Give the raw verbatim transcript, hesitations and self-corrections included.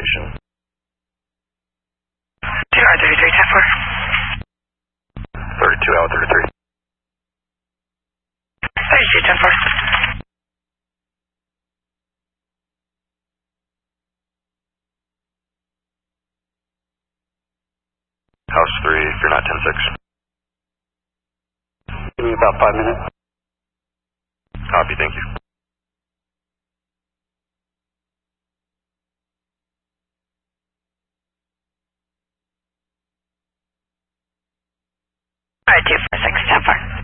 position. two hour thirty-three, ten four. thirty-two hour thirty-three. thirty-two, ten four. House three, if you're not ten six. Give me about five minutes. Copy, thank you. Alright, two four six, ten four.